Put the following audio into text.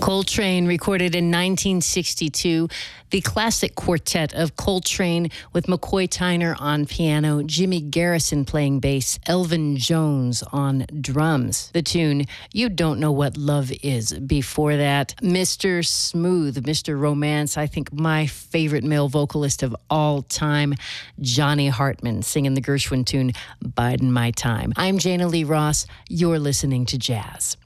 Coltrane, recorded in 1962, the classic quartet of Coltrane with McCoy Tyner on piano, Jimmy Garrison playing bass, Elvin Jones on drums. The tune, You Don't Know What Love Is. Before that, Mr. Smooth, Mr. Romance, I think my favorite male vocalist of all time, Johnny Hartman, singing the Gershwin tune, Bidin' My Time. I'm Jana Lee Ross. You're listening to Jazz.